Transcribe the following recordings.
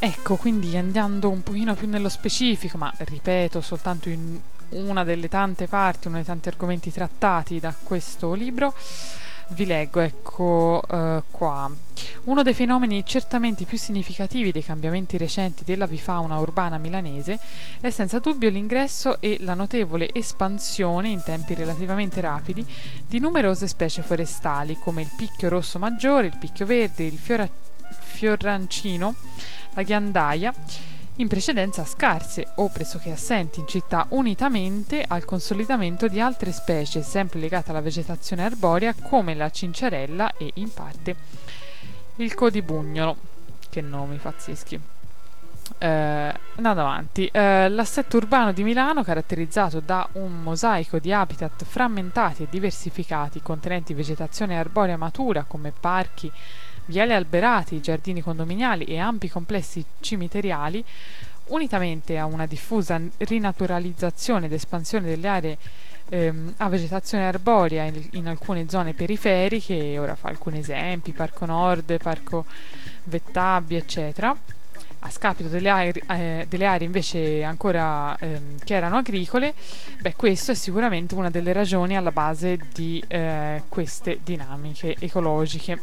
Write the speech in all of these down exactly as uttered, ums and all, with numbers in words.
Ecco, quindi andando un pochino più nello specifico, ma ripeto, soltanto in una delle tante parti, uno dei tanti argomenti trattati da questo libro, vi leggo, ecco, eh, qua. Uno dei fenomeni certamente più significativi dei cambiamenti recenti dell'avifauna urbana milanese è senza dubbio l'ingresso e la notevole espansione in tempi relativamente rapidi di numerose specie forestali come il picchio rosso maggiore, il picchio verde, il fiora- fiorrancino, la ghiandaia, in precedenza scarse o pressoché assenti in città, unitamente al consolidamento di altre specie sempre legate alla vegetazione arborea come la cinciarella e in parte il codibugnolo. Che nomi pazzeschi. Eh, andando avanti, eh, l'assetto urbano di Milano, caratterizzato da un mosaico di habitat frammentati e diversificati, contenenti vegetazione arborea matura come parchi, viali alberati, giardini condominiali e ampi complessi cimiteriali, unitamente a una diffusa rinaturalizzazione ed espansione delle aree ehm, a vegetazione arborea in, in alcune zone periferiche, ora fa alcuni esempi, Parco Nord, Parco Vettabbia, eccetera, a scapito delle aree, eh, delle aree invece ancora ehm, che erano agricole, beh, questo è sicuramente una delle ragioni alla base di eh, queste dinamiche ecologiche.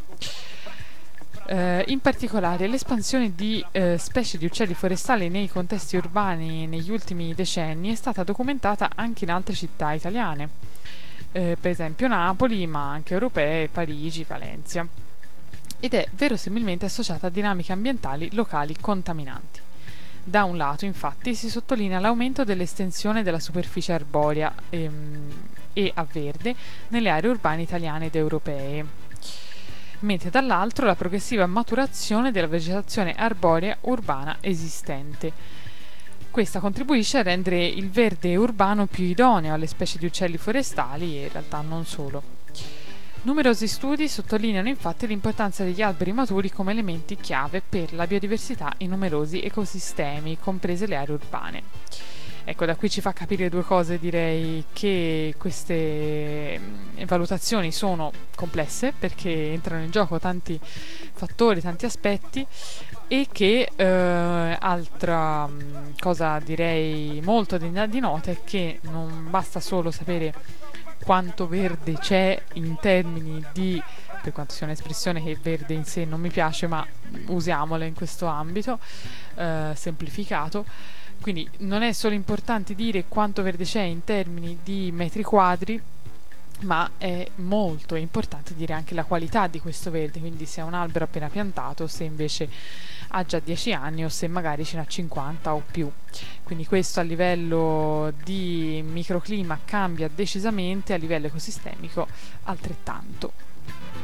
Eh, in particolare l'espansione di eh, specie di uccelli forestali nei contesti urbani negli ultimi decenni è stata documentata anche in altre città italiane, eh, per esempio Napoli, ma anche europee, Parigi, Valencia, ed è verosimilmente associata a dinamiche ambientali locali contaminanti. Da un lato, infatti, si sottolinea l'aumento dell'estensione della superficie arborea ehm, e a verde nelle aree urbane italiane ed europee, mentre dall'altro la progressiva maturazione della vegetazione arborea urbana esistente. Questa contribuisce a rendere il verde urbano più idoneo alle specie di uccelli forestali e in realtà non solo. Numerosi studi sottolineano infatti l'importanza degli alberi maturi come elementi chiave per la biodiversità in numerosi ecosistemi, comprese le aree urbane. Ecco, da qui ci fa capire due cose, direi che queste mh, valutazioni sono complesse perché entrano in gioco tanti fattori, tanti aspetti e che eh, altra mh, cosa direi molto degna di nota è che non basta solo sapere quanto verde c'è in termini di, per quanto sia un'espressione che verde in sé non mi piace, ma usiamola in questo ambito eh, semplificato. Quindi non è solo importante dire quanto verde c'è in termini di metri quadri, ma è molto importante dire anche la qualità di questo verde, quindi se è un albero appena piantato, se invece ha già dieci anni o se magari ce n'ha cinquanta o più. Quindi questo a livello di microclima cambia decisamente, a livello ecosistemico altrettanto.